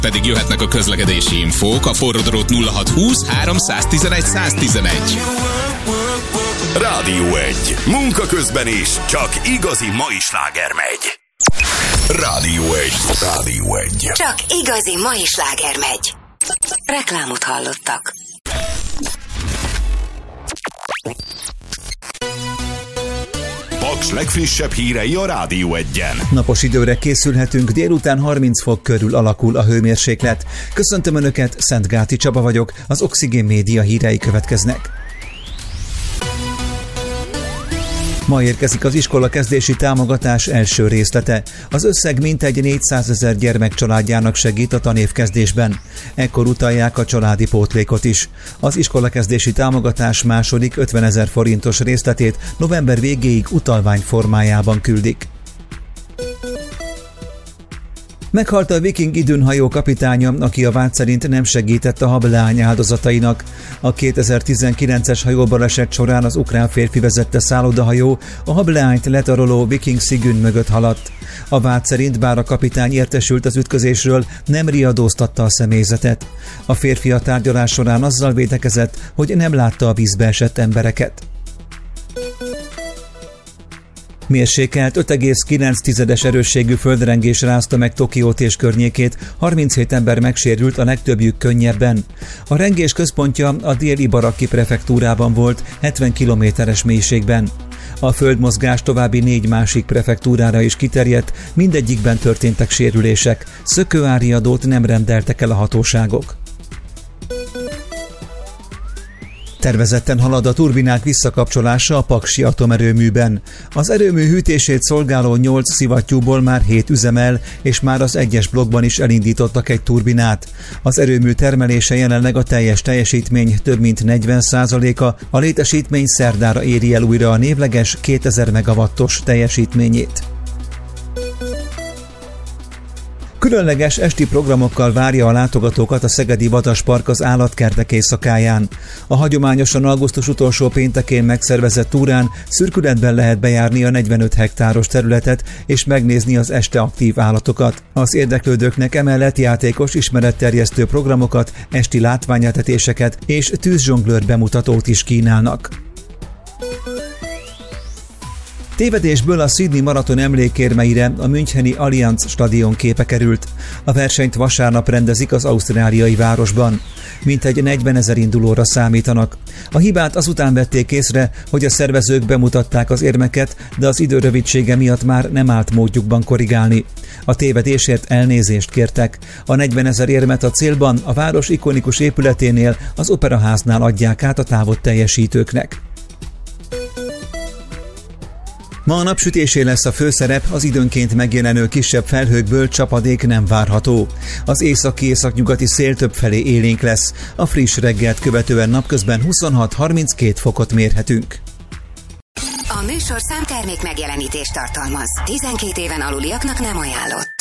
Pedig jöhetnek a közlekedési infók a forródrót 0620 311 111. Rádió 1. Munka közben is csak igazi mai sláger megy. Rádió 1. Rádió 1. Csak igazi mai sláger megy. Reklámot hallottak. Paks legfrissebb hírei a Rádió 1-en. Napos időre készülhetünk, délután 30 fok körül alakul a hőmérséklet. Köszöntöm Önöket, Szentgáti Csaba vagyok, az Oxigén Média hírei következnek. Ma érkezik az iskolakezdési támogatás első részlete. Az összeg mintegy 400 000 gyermek családjának segít a tanévkezdésben. Ekkor utalják a családi pótlékot is. Az iskolakezdési támogatás második 50 000 forintos részletét november végéig utalvány formájában küldik. Meghalt a Viking Idun-hajó kapitánya, aki a vád szerint nem segített a hableány áldozatainak. A 2019-es hajóbaleset során az ukrán férfi vezette szállodahajó a hableányt letaroló Viking Sigyn mögött haladt. A vád szerint, bár a kapitány értesült az ütközésről, nem riadóztatta a személyzetet. A férfi a tárgyalás során azzal védekezett, hogy nem látta a vízbe esett embereket. Mérsékelt 5,9-es erősségű földrengés rázta meg Tokiót és környékét, 37 ember megsérült, a legtöbbjük könnyebben. A rengés központja a Dél-Ibaraki prefektúrában volt, 70 kilométeres mélységben. A földmozgás további 4 másik prefektúrára is kiterjedt, mindegyikben történtek sérülések, szökőáriadót nem rendeltek el a hatóságok. Tervezetten halad a turbinák visszakapcsolása a paksi atomerőműben. Az erőmű hűtését szolgáló 8 szivattyúból már 7 üzemel, és már az 1-es blokkban is elindítottak egy turbinát. Az erőmű termelése jelenleg a teljes teljesítmény több mint 40%-a, a létesítmény szerdára éri el újra a névleges 2000 megawattos teljesítményét. Különleges esti programokkal várja a látogatókat a Szegedi Vadaspark az állatkertek éjszakáján. A hagyományosan augusztus utolsó péntekén megszervezett túrán szürkületben lehet bejárni a 45 hektáros területet és megnézni az este aktív állatokat. Az érdeklődőknek emellett játékos ismeretterjesztő programokat, esti látványetetéseket és tűzzsonglőr bemutatót is kínálnak. Tévedésből a Sydney maraton emlékérmeire a müncheni Allianz stadion képe került. A versenyt vasárnap rendezik az ausztráliai városban. Mintegy 40 000 indulóra számítanak. A hibát azután vették észre, hogy a szervezők bemutatták az érmeket, de az idő rövidsége miatt már nem állt módjukban korrigálni. A tévedésért elnézést kértek. A 40 000 érmet a célban, a város ikonikus épületénél, az Operaháznál adják át a távot teljesítőknek. Ma a napsütésé lesz a főszerep, az időnként megjelenő kisebb felhőkből csapadék nem várható. Az északi-északnyugati szél többfelé élénk lesz, a friss reggelt követően napközben 26-32 fokot mérhetünk. A műsor számtermék megjelenítést tartalmaz. 12 éven aluliaknak nem ajánlott.